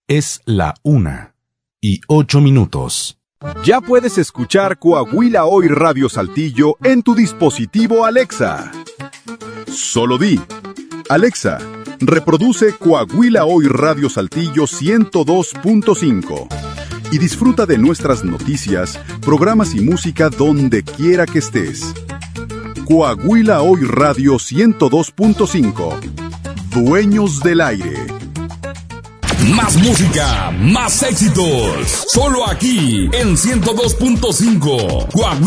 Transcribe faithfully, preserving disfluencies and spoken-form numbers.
Es la una y ocho minutos. Ya puedes escuchar Coahuila Hoy Radio Saltillo en tu dispositivo Alexa. Solo di: Alexa, reproduce Coahuila Hoy Radio Saltillo ciento dos punto cinco y disfruta de nuestras noticias, programas y música donde quiera que estés. Coahuila Hoy Radio ciento dos punto cinco. Dueños del aire. Más música, más éxitos. Solo aquí en ciento dos punto cinco. Coahuila.